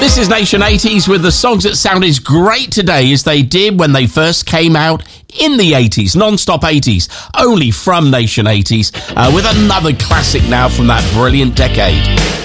This is Nation 80s with the songs that sound as great today as they did when they first came out in the 80s. Non-stop 80s, only from Nation 80s, with another classic now from that brilliant decade.